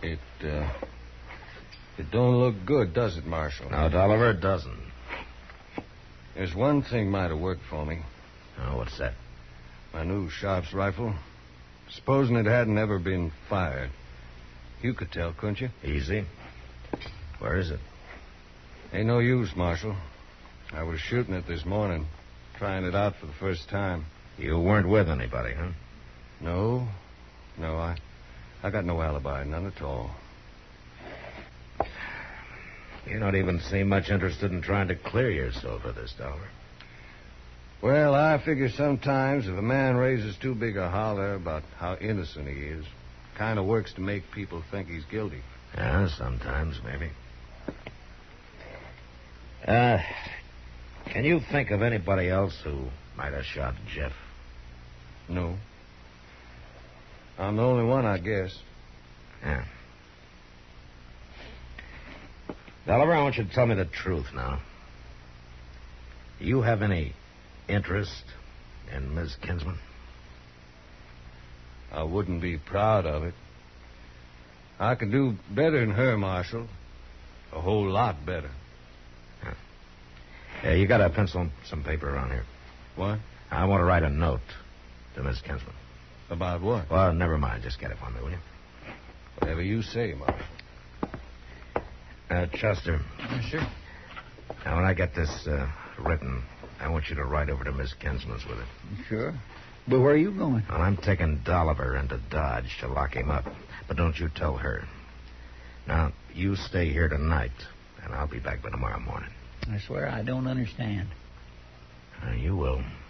It don't look good, does it, Marshal? No, Dolliver, it doesn't. There's one thing might have worked for me. Oh, what's that? My new Sharp's rifle. Supposing it hadn't ever been fired. You could tell, couldn't you? Easy. Where is it? Ain't no use, Marshal. I was shooting it this morning, trying it out for the first time. You weren't with anybody, huh? No, I got no alibi, none at all. You don't even seem much interested in trying to clear yourself of this, Dolliver. Well, I figure sometimes if a man raises too big a holler about how innocent he is, kind of works to make people think he's guilty. Yeah, sometimes, maybe. Can you think of anybody else who might have shot Jeff? No. I'm the only one, I guess. Yeah. Dolliver, I want you to tell me the truth now. Do you have any interest in Miss Kinsman? I wouldn't be proud of it. I could do better than her, Marshal. A whole lot better. Huh. Yeah, you got a pencil and some paper around here. What? I want to write a note to Miss Kinsman. About what? Well, never mind. Just get it for me, will you? Whatever you say, Marshal. Chester. Yes, sir. Now, when I get this written, I want you to ride over to Miss Kinsman's with it. Sure. But where are you going? Well, I'm taking Dolliver into Dodge to lock him up. But don't you tell her. Now, you stay here tonight, and I'll be back by tomorrow morning. I swear I don't understand. You will.